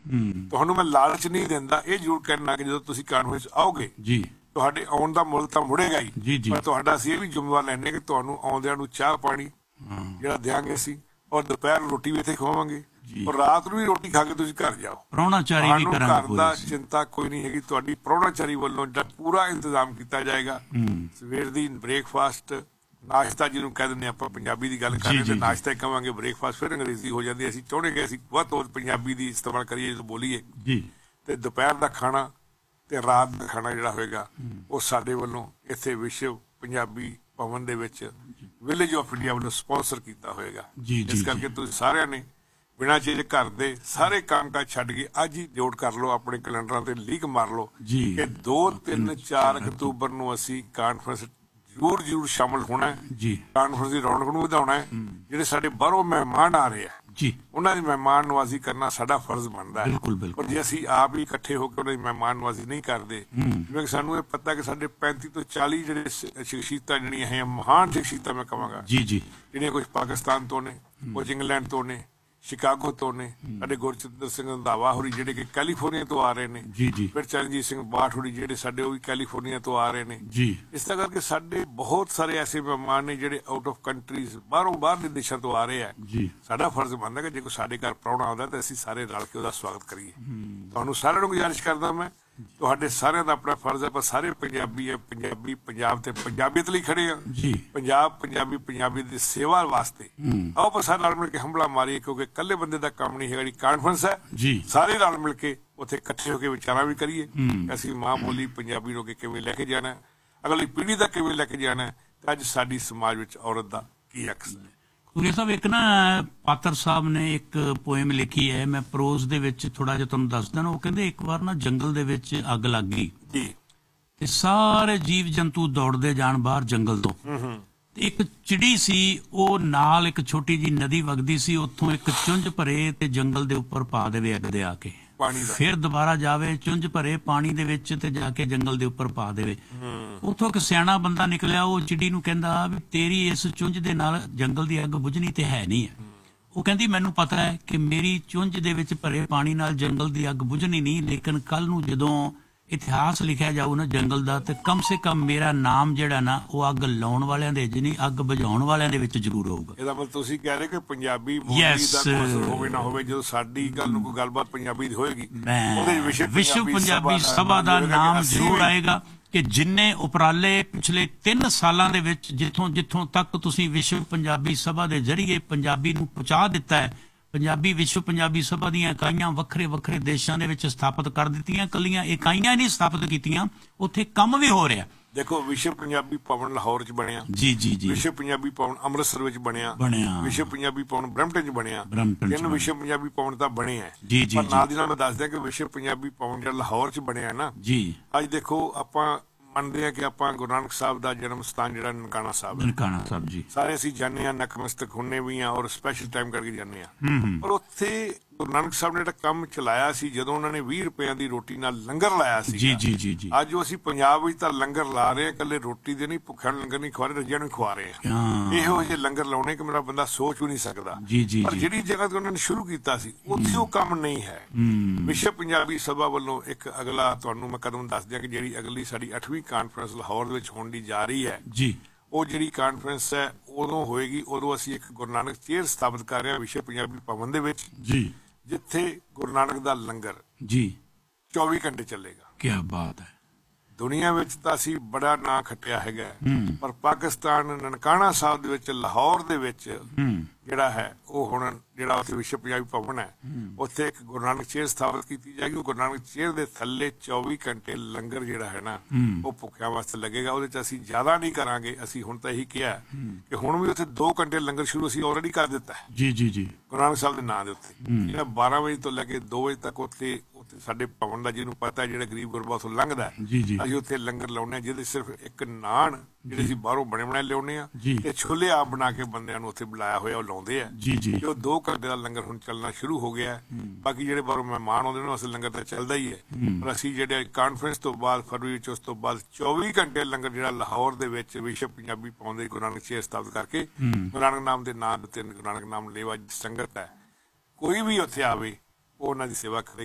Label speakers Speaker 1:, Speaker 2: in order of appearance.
Speaker 1: ਤੁਹਾਨੂੰ ਮੈਂ ਲਾਲਚ ਨਹੀਂ ਦਿੰਦਾ, ਇਹ ਜ਼ਰੂਰ ਕਹਿਣਾ ਕਿ ਜਦੋਂ ਤੁਸੀਂ ਕਾਨਫਰੰਸ ਆਓਗੇ
Speaker 2: ਜੀ
Speaker 1: ਤੁਹਾਡੇ ਆਉਣ ਦਾ ਮੁੱਲ ਤਾਂ ਮੁੜੇਗਾ ਹੀ,
Speaker 2: ਜੀ
Speaker 1: ਪਰ ਤੁਹਾਡਾ ਅਸੀਂ ਇਹ ਵੀ ਜ਼ਿੰਮੇਵਾਰ ਲੈਂਦੇ ਕਿ ਤੁਹਾਨੂੰ ਆਉਂਦਿਆਂ ਨੂੰ ਚਾਹ ਪਾਣੀ ਜਿਹੜਾ ਦਿਆਂਗੇ ਅਸੀਂ, ਔਰ ਦੁਪਹਿਰ ਰੋਟੀ ਵੀ ਇੱਥੇ ਖਵਾਵਾਂਗੇ, ਔਰ ਰਾਤ ਨੂੰ ਵੀ ਰੋਟੀ ਖਾ ਕੇ ਤੁਸੀਂ ਘਰ ਜਾਓ।
Speaker 2: ਪ੍ਰਾਹੁਣਾਚਾਰੀ ਵੀ ਕਰਾਂਗੇ,
Speaker 1: ਘਰ ਦਾ ਚਿੰਤਾ ਕੋਈ ਨਹੀਂ ਹੈਗੀ, ਤੁਹਾਡੀ ਪ੍ਰਾਹੁਣਾਚਾਰੀ ਵੱਲੋਂ ਜਿਹੜਾ ਪੂਰਾ ਇੰਤਜ਼ਾਮ ਕੀਤਾ ਜਾਏਗਾ। ਸਵੇਰ ਦੀ ਬ੍ਰੇਕਫਾਸਟ, ਨਾਸ਼ਤਾ ਜਿਹਨੂੰ ਕਹਿ ਦਿੰਦੇ ਆਪਾਂ, ਪੰਜਾਬੀ ਦੀ ਗੱਲ ਕਰਦੇ ਤੇ ਨਾਸ਼ਤਾ ਹੀ ਕਹਾਂਗੇ, ਬ੍ਰੇਕਫਾਸਟ ਫਿਰ ਅੰਗਰੇਜ਼ੀ ਹੋ ਜਾਂਦੀ। ਅਸੀਂ ਚਾਹੁੰਦੇ ਕਿ ਅਸੀਂ ਵੱਧ ਤੋਂ ਵੱਧ ਪੰਜਾਬੀ ਦੀ ਇਸਤੇਮਾਲ ਕਰੀਏ ਜਦੋਂ ਬੋਲੀਏ। ਤੇ ਦੁਪਹਿਰ ਦਾ ਖਾਣਾ ਤੇ ਰਾਤ ਦਾ ਖਾਣਾ ਜਿਹੜਾ ਹੋਏਗਾ ਉਹ ਸਾਡੇ ਵੱਲੋਂ ਇੱਥੇ ਵਿਸ਼ਵ ਪੰਜਾਬੀ ਭਵਨ ਦੇ ਵਿੱਚ ਵਿਲੇਜ ਆਫ ਇੰਡੀਆ ਵੱਲੋਂ ਸਪਾਂਸਰ ਕੀਤਾ ਹੋਏਗਾ। ਇਸ ਕਰਕੇ ਤੁਸੀਂ ਸਾਰਿਆਂ ਨੇ ਬਿਨਾਂ ਚੀਜ਼ ਘਰ ਦੇ ਸਾਰੇ ਕੰਮ ਕਾਜ ਛੱਡ ਕੇ ਅੱਜ ਹੀ ਜੋੜ ਕਰ ਲਓ, ਆਪਣੇ ਕੈਲੰਡਰਾਂ ਤੇ ਲੀਕ ਮਾਰ ਲਓ ਕਿ 2, 3, 4 ਅਕਤੂਬਰ ਨੂੰ ਅਸੀਂ ਕਾਨਫਰੰਸ ਜ਼ਰੂਰ ਸ਼ਾਮਲ ਹੋਣਾ ਹੈ। ਕਾਨਫਰੰਸ ਦੀ ਰੌਣਕ ਨੂੰ ਵਧਾਉਣਾ ਹੈ। ਜਿਹੜੇ ਸਾਡੇ ਬਾਹਰੋਂ ਮਹਿਮਾਨ ਆ ਰਹੇ ਆ ਉਹਨਾਂ ਦੀ ਮਹਿਮਾਨ ਨਵਾਜ਼ੀ ਕਰਨਾ ਸਾਡਾ ਫਰਜ਼ ਬਣਦਾ ਹੈ। ਪਰ ਜੇ ਅਸੀਂ ਆਪ ਹੀ ਇਕੱਠੇ ਹੋ ਕੇ ਉਹਨਾਂ ਦੀ ਮਹਿਮਾਨ ਨਵਾਜ਼ੀ ਨਹੀਂ ਕਰਦੇ, ਜਿਵੇਂ ਸਾਨੂੰ ਇਹ ਪਤਾ ਕਿ ਸਾਡੇ 35 ਤੋਂ 40 ਜਿਹੜੇ ਸ਼ਖਸੀਅਤਾਂ ਜਿਹੜੀਆਂ ਹੈ, ਮਹਾਨ ਸ਼ਖਸੀਅਤਾਂ ਮੈਂ ਕਹਾਂਗਾ, ਜਿਹੜੀਆਂ ਕੁਝ ਪਾਕਿਸਤਾਨ ਤੋਂ ਨੇ, ਕੁਝ ਇੰਗਲੈਂਡ ਤੋਂ ਨੇ, ਸ਼ਿਕਾਗੋ ਤੋਂ ਨੇ, ਸਾਡੇ ਗੁਰਚਿੰਦਰ ਸਿੰਘ ਰੰਧਾਵਾ ਹੋਰੀ ਜਿਹੜੇ ਕਿ ਕੈਲੀਫੋਰਨੀਆ ਤੋਂ ਆ ਰਹੇ ਨੇ, ਫਿਰ ਚਰਨਜੀਤ ਸਿੰਘ ਬਾਠ ਹੋਰੀ ਜਿਹੜੇ ਸਾਡੇ ਉਹ ਵੀ ਕੈਲੀਫੋਰਨੀਆ ਤੋਂ ਆ ਰਹੇ ਨੇ। ਇਸ ਤਰ੍ਹਾਂ ਕਰਕੇ ਸਾਡੇ ਬਹੁਤ ਸਾਰੇ ਐਸੇ ਮਹਿਮਾਨ ਨੇ ਜਿਹੜੇ ਆਊਟ ਆਫ ਕੰਟਰੀਜ਼, ਬਾਹਰਲੇ ਦੇਸ਼ਾਂ ਤੋਂ ਆ ਰਹੇ ਆ। ਸਾਡਾ ਫਰਜ਼ ਬਣਦਾ ਕਿ ਜੇ ਕੋਈ ਸਾਡੇ ਘਰ ਪ੍ਰਾਹੁਣਾ ਆਉਂਦਾ ਤਾਂ ਅਸੀਂ ਸਾਰੇ ਰਲ ਕੇ ਉਹਦਾ ਸਵਾਗਤ ਕਰੀਏ। ਤੁਹਾਨੂੰ ਸਾਰਿਆਂ ਨੂੰ ਗੁਜ਼ਾਰਿਸ਼ ਕਰਦਾ ਮੈਂ, ਤੁਹਾਡੇ ਸਾਰਿਆਂ ਦਾ ਆਪਣਾ ਫਰਜ਼ ਹੈ, ਪਰ ਸਾਰੇ ਪੰਜਾਬੀ ਹੈ, ਪੰਜਾਬੀ ਪੰਜਾਬ ਤੇ ਪੰਜਾਬੀਅਤ ਲਈ ਖੜੇ ਆ। ਪੰਜਾਬ ਪੰਜਾਬੀ ਦੀ ਸੇਵਾ ਵਾਸਤੇ ਆਓ ਆਪਾਂ ਸਾਰੇ ਰਲ ਮਿਲ ਕੇ ਹੰਭਲਾ ਮਾਰੀਏ, ਕਿਉਂਕਿ ਇਕੱਲੇ ਬੰਦੇ ਦਾ ਕੰਮ ਨਹੀਂ ਹੈਗਾ। ਜਿਹੜੀ ਕਾਨਫਰੰਸ ਹੈ ਸਾਰੇ ਰਲ ਮਿਲ ਕੇ ਉੱਥੇ ਇਕੱਠੇ ਹੋ ਕੇ ਵਿਚਾਰਾਂ ਵੀ ਕਰੀਏ, ਅਸੀਂ ਮਾਂ ਬੋਲੀ ਪੰਜਾਬੀ ਨੂੰ ਕਿਵੇਂ ਲੈ ਕੇ ਜਾਣਾ, ਅਗਲੀ ਪੀੜ੍ਹੀ ਦਾ ਕਿਵੇਂ ਲੈ ਕੇ ਜਾਣਾ, ਤੇ ਅੱਜ ਸਾਡੀ ਸਮਾਜ ਵਿੱਚ ਔਰਤ ਦਾ ਕੀ ਅਕਸ ਹੈ।
Speaker 2: ਸੂਰੀਆ ਸਾਹਿਬ, ਇੱਕ ਨਾ ਪਾਤਰ ਸਾਹਿਬ ਨੇ ਇੱਕ ਪੋਇਮ ਲਿਖੀ ਹੈ, ਮੈਂ ਪ੍ਰੋਜ਼ ਦੇ ਵਿੱਚ ਥੋੜਾ ਜਿਹਾ ਤੁਹਾਨੂੰ ਦੱਸ ਦੇਣਾ। ਉਹ ਕਹਿੰਦੇ ਇੱਕ ਵਾਰ ਨਾ ਜੰਗਲ ਦੇ ਵਿੱਚ ਅੱਗ ਲੱਗ ਗਈ ਤੇ ਸਾਰੇ ਜੀਵ ਜੰਤੂ ਦੌੜਦੇ ਜਾਣ ਬਾਹਰ ਜੰਗਲ ਤੋਂ। ਤੇ ਇੱਕ ਚਿੜੀ ਸੀ, ਉਹ ਨਾਲ ਇੱਕ ਛੋਟੀ ਜਿਹੀ ਨਦੀ ਵਗਦੀ ਸੀ, ਉੱਥੋਂ ਇੱਕ ਚੁੰਝ ਭਰੇ ਤੇ ਜੰਗਲ ਦੇ ਉੱਪਰ ਪਾ ਦੇਵੇ ਅੱਗ ਦੇ ਆ ਕੇ, ਫਿਰ ਦੁਬਾਰਾ ਜਾਵੇ ਚੁੰਝ ਭਰੇ ਪਾਣੀ ਦੇ ਵਿੱਚ ਤੇ ਜਾ ਕੇ ਜੰਗਲ ਦੇ ਉੱਪਰ ਪਾ ਦੇਵੇ। ਉੱਥੋਂ ਇੱਕ ਸਿਆਣਾ ਬੰਦਾ ਨਿਕਲਿਆ, ਉਹ ਚਿੜੀ ਨੂੰ ਕਹਿੰਦਾ ਵੀ ਤੇਰੀ ਇਸ ਚੁੰਝ ਦੇ ਨਾਲ ਜੰਗਲ ਦੀ ਅੱਗ ਬੁਝਣੀ ਤੇ ਹੈ ਨਹੀਂ ਹੈ। ਉਹ ਕਹਿੰਦੀ ਮੈਨੂੰ ਪਤਾ ਹੈ ਕਿ ਮੇਰੀ ਚੁੰਝ ਦੇ ਵਿੱਚ ਭਰੇ ਪਾਣੀ ਨਾਲ ਜੰਗਲ ਦੀ ਅੱਗ ਬੁਝਣੀ ਨਹੀਂ, ਲੇਕਿਨ ਕੱਲ ਨੂੰ ਜਦੋਂ ਇਤਿਹਾਸ ਲਿਖਿਆ ਜਾਊ ਨਾ ਜੰਗਲ ਦਾ, ਤੇ ਕਮ ਸੇ ਕਮ ਮੇਰਾ ਨਾਮ ਜਿਹੜਾ ਨਾ ਉਹ ਅੱਗ ਲਾਉਣ ਵਾਲਿਆਂ ਦੇ ਨਹੀਂ, ਅੱਗ ਬੁਝਾਉਣ ਵਾਲਿਆਂ ਦੇ ਵਿੱਚ ਜ਼ਰੂਰ ਹੋਊਗਾ।
Speaker 1: ਇਹਦਾ ਮਤਲਬ ਤੁਸੀਂ ਕਹਿ ਰਹੇ ਕਿ ਪੰਜਾਬੀ ਬੋਲੀ ਦਾ ਕੋਈ ਹੋਵੇ ਨਾ ਹੋਵੇ, ਜਦੋਂ ਸਾਡੀ ਗੱਲ ਨੂੰ ਕੋਈ ਗੱਲਬਾਤ ਪੰਜਾਬੀ ਦੀ ਹੋਏਗੀ
Speaker 2: ਵਿਸ਼ਵ ਪੰਜਾਬੀ ਸਭਾ ਦਾ ਨਾਮ ਜ਼ਰੂਰ ਆਏਗਾ। ਕਿ ਜਿੰਨੇ ਉਪਰਾਲੇ ਪਿਛਲੇ 3 ਸਾਲਾਂ ਦੇ ਵਿੱਚ ਜਿੱਥੋਂ ਤੱਕ ਤੁਸੀਂ ਵਿਸ਼ਵ ਪੰਜਾਬੀ ਸਭਾ ਦੇ ਜ਼ਰੀਏ ਪੰਜਾਬੀ ਨੂੰ ਪਹੁੰਚਾ ਦਿੱਤਾ ਹੈ, ਵਿਸ਼ਵ ਪੰਜਾਬੀ ਸਭਾ ਦੀਆਂ ਇਕਾਈਆਂ ਵੱਖਰੇ ਦੇਸ਼ਾਂ ਦੇ ਵਿੱਚ ਸਥਾਪਿਤ ਕਰ ਦਿੱਤੀਆਂ, ਕੱਲੀਆਂ ਇਕਾਈਆਂ ਨਹੀਂ ਸਥਾਪਿਤ ਕੀਤੀਆਂ, ਉੱਥੇ ਕੰਮ ਵੀ ਹੋ ਰਿਹਾ।
Speaker 1: ਦੇਖੋ, ਵਿਸ਼ਵ ਪੰਜਾਬੀ ਭਵਨ ਲਾਹੌਰ ਚ ਬਣਿਆ, ਵਿਸ਼ਵ ਪੰਜਾਬੀ ਭਵਨ ਅੰਮ੍ਰਿਤਸਰ ਵਿੱਚ ਬਣਿਆ, ਵਿਸ਼ਵ ਪੰਜਾਬੀ ਭਵਨ ਬਰੈਂਪਟਨ ਚ ਬਣਿਆ, 3 ਵਿਸ਼ਵ ਪੰਜਾਬੀ ਭਵਨ ਤਾਂ ਬਣੇ ਆ। ਪਰ ਨਾਲ ਦੀ ਨਾਲ ਮੈਂ ਦੱਸ ਦਿਆਂ ਕਿ ਵਿਸ਼ਵ ਪੰਜਾਬੀ ਭਵਨ ਜਿਹੜਾ ਲਾਹੌਰ ਚ ਬਣਿਆ ਨਾ, ਅੱਜ ਦੇਖੋ ਆਪਾਂ ਮੰਨਦੇ ਆ ਕਿ ਆਪਾਂ ਗੁਰੂ ਨਾਨਕ ਸਾਹਿਬ ਦਾ ਜਨਮ ਸਥਾਨ ਜਿਹੜਾ ਨਨਕਾਣਾ ਸਾਹਿਬ ਸਾਰੇ ਅਸੀਂ ਜਾਂਦੇ ਹਾਂ, ਨਕਮਸਤਕ ਹੁੰਨੇ ਵੀ ਆ ਔਰ ਸਪੈਸ਼ਲ ਟਾਈਮ ਕਰਕੇ ਜਾਂਦੇ ਆ। ਪਰ ਉੱਥੇ ਗੁਰੂ ਨਾਨਕ ਸਾਹਿਬ ਨੇ ਜਿਹੜਾ ਕੰਮ ਚਲਾਇਆ ਸੀ, ਜਦੋਂ ਉਹਨਾਂ ਨੇ 20 ਰੁਪਇਆਂ ਦੀ ਰੋਟੀ ਨਾਲ ਲੰਗਰ ਲਾਇਆ ਸੀ, ਅੱਜ ਅਸੀਂ ਪੰਜਾਬ ਵਿੱਚ ਤਾਂ ਲੰਗਰ ਲਾ ਰਹੇ ਹਾਂ, ਇਕੱਲੇ ਰੋਟੀ ਦੇ ਨਹੀਂ, ਭੁੱਖਿਆਂ ਨੂੰ ਲੰਗਰ ਨਹੀਂ ਖਵਾ ਰਹੇ, ਰੱਜਿਆਂ ਨੂੰ ਖਵਾ ਰਹੇ ਆ। ਇਹੋ ਜਿਹੇ ਲੰਗਰ ਲਾਉਣੇ ਕਿ ਮੇਰਾ ਬੰਦਾ ਸੋਚ ਵੀ ਨਹੀਂ ਸਕਦਾ। ਪਰ ਜਿਹੜੀ ਜਗ੍ਹਾ ਤੇ ਉਹਨਾਂ ਨੇ ਸ਼ੁਰੂ ਕੀਤਾ ਸੀ ਉੱਥੇ ਉਹ ਕੰਮ ਨਹੀਂ ਹੈ। ਵਿਸ਼ਵ ਪੰਜਾਬੀ ਸਭਾ ਵੱਲੋਂ ਇੱਕ ਅਗਲਾ ਤੁਹਾਨੂੰ ਮੈਂ ਕਦਮ ਦੱਸ ਦਿਆਂ ਕਿ ਜਿਹੜੀ ਅਗਲੀ ਸਾਡੀ 8ਵੀਂ ਕਾਨਫਰੰਸ ਲਾਹੌਰ ਦੇ ਵਿੱਚ ਹੋਣ ਦੀ ਜਾ ਰਹੀ ਹੈ, ਉਹ ਜਿਹੜੀ ਕਾਨਫਰੰਸ ਹੈ ਉਦੋਂ ਹੋਏਗੀ। ਉਦੋਂ ਅਸੀਂ ਇੱਕ ਗੁਰੂ ਨਾਨਕ ਚੇਅਰ ਸਥਾਪਿਤ ਕਰ ਰਹੇ ਹਾਂ ਵਿਸ਼ਵ ਪੰਜਾਬੀ ਭਵਨ ਦੇ ਵਿੱਚ, ਜਿੱਥੇ ਗੁਰੂ ਨਾਨਕ ਦਾ ਲੰਗਰ 24 ਘੰਟੇ ਚੱਲੇਗਾ।
Speaker 2: ਕੀ ਬਾਤ ਹੈ।
Speaker 1: ਦੁਨੀਆ ਵਿੱਚ ਤਾਂ ਅਸੀਂ ਬੜਾ ਨਾਂ ਖੱਟਿਆ ਹੈਗਾ, ਪਰ ਪਾਕਿਸਤਾਨ ਨਨਕਾਣਾ ਸਾਹਿਬ ਦੇ ਵਿੱਚ ਲਾਹੌਰ ਦੇ ਵਿੱਚ ਜਿਹੜਾ ਹੈ ਉਹ ਹੁਣ ਜਿਹੜਾ ਉੱਥੇ ਵਿਸ਼ਵ ਪੰਜਾਬੀ ਭਵਨ ਹੈ, ਉੱਥੇ ਇੱਕ ਗੁਰੂ ਨਾਨਕ ਚੇਅਰ ਸਥਾਪਿਤ ਕੀਤੀ ਜਾਏਗੀ। ਉਹ ਗੁਰੂ ਨਾਨਕ ਚੇਅਰ ਦੇ ਥੱਲੇ 24 ਘੰਟੇ ਲੰਗਰ ਜਿਹੜਾ ਹੈ ਨਾ ਉਹ ਭੁੱਖਿਆਂ ਵਾਸਤੇ ਲੱਗੇਗਾ। ਉਹਦੇ ਚ ਅਸੀਂ ਜ਼ਿਆਦਾ ਨਹੀਂ ਕਰਾਂਗੇ। ਅਸੀਂ ਹੁਣ ਤਾਂ ਇਹੀ ਕਿਹਾ ਕਿ ਹੁਣ ਵੀ ਉੱਥੇ 2 ਘੰਟੇ ਲੰਗਰ ਸ਼ੁਰੂ ਅਸੀਂ ਆਲਰੇਡੀ ਕਰ ਦਿੱਤਾ ਹੈ ਗੁਰੂ ਨਾਨਕ ਸਾਹਿਬ ਦੇ ਨਾਂ ਦੇ ਉੱਤੇ। ਜਿਹੜਾ 12 ਵਜੇ ਤੋਂ ਲੈ ਕੇ 2 ਵਜੇ ਤੱਕ ਉੱਥੇ ਸਾਡੇ ਭਵਨ ਦਾ ਜਿਹਨੂੰ ਪਤਾ ਜਿਹੜਾ ਗਰੀਬ ਗੁਰਬਾ ਉੱਥੋਂ ਲੰਘਦਾ, ਅਸੀਂ ਉੱਥੇ ਲੰਗਰ ਲਾਉਣੇ, ਜਿਹਦੇ ਸਿਰਫ ਇੱਕ ਨਾਨ ਜਿਹੜੇ ਅਸੀਂ ਬਾਹਰੋਂ ਬਣੇ ਬਣਾਏ ਲਿਆਉਣੇ ਆ ਤੇ ਛੋਲੇ ਆਪ ਬਣਾ ਕੇ ਬੰਦਿਆਂ ਨੂੰ ਉੱਥੇ ਬੁਲਾਇਆ ਹੋਇਆ ਉਹ ਲਾਉਂਦੇ ਆ। ਉਹ 2 ਘੰਟੇ ਦਾ ਲੰਗਰ ਹੁਣ ਚੱਲਣਾ ਸ਼ੁਰੂ ਹੋ ਗਿਆ। ਬਾਕੀ ਜਿਹੜੇ ਬਾਹਰੋਂ ਮਹਿਮਾਨ ਆਉਂਦੇ ਨੇ ਉਸ ਲੰਗਰ ਤਾਂ ਚੱਲਦਾ ਹੀ ਹੈ, ਪਰ ਅਸੀਂ ਜਿਹੜੇ ਕਾਨਫਰੰਸ ਤੋਂ ਬਾਅਦ ਫਰਵਰੀ ਵਿੱਚ ਉਸ ਤੋਂ ਬਾਅਦ 24 ਘੰਟੇ ਲੰਗਰ ਜਿਹੜਾ ਲਾਹੌਰ ਦੇ ਵਿੱਚ ਵਿਸ਼ਵ ਪੰਜਾਬੀ ਭਵਨ ਦੇ ਗੁਰੂ ਨਾਨਕ ਚੇਅਰ ਸਥਾਪਿਤ ਕਰਕੇ ਗੁਰੂ ਨਾਨਕ ਨਾਮ ਦੇ ਨਾਂ ਦਿੱਤੇ, ਗੁਰੂ ਨਾਨਕ ਨਾਮ ਲੇਵਾ ਸੰਗਤ ਹੈ, ਕੋਈ ਵੀ ਉੱਥੇ ਆਵੇ ਉਹ ਉਹਨਾਂ ਦੀ ਸੇਵਾ ਕਰੇ।